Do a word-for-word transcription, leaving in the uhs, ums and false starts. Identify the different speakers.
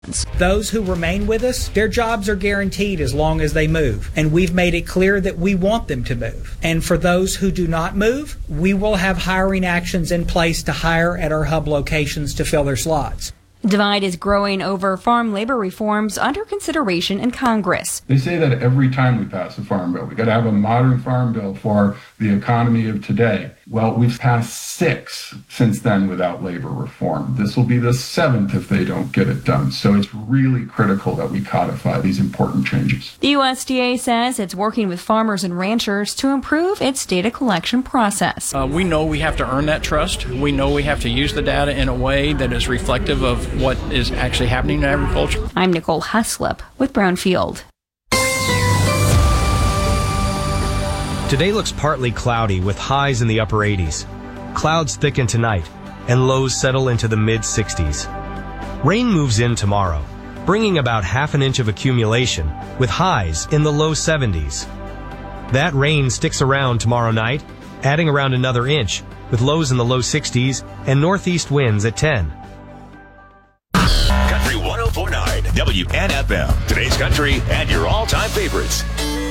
Speaker 1: Those who remain with us, their jobs are guaranteed as long as they move, and we've made it clear that we want them to move. And for those who do not move, we will have hiring actions in place to hire at our hub locations to fill their slots.
Speaker 2: Divide is growing over farm labor reforms under consideration in Congress.
Speaker 3: They say that every time we pass a farm bill, we got to have a modern farm bill for the economy of today. Well, we've passed six since then without labor reform. This will be the seventh if they don't get it done. So it's really critical that we codify these important changes.
Speaker 2: The U S D A says it's working with farmers and ranchers to improve its data collection process.
Speaker 4: Uh, we know we have to earn that trust. We know we have to use the data in a way that is reflective of what is actually happening in agriculture.
Speaker 2: I'm Nicole Heslop with Brownfield.
Speaker 5: Today looks partly cloudy with highs in the upper eighties. Clouds thicken tonight and lows settle into the mid sixties. Rain moves in tomorrow, bringing about half an inch of accumulation with highs in the low seventies. That rain sticks around tomorrow night, adding around another inch with lows in the low sixties and northeast winds at ten.
Speaker 6: Country one oh four point nine W N F M. Today's country and your all-time favorites.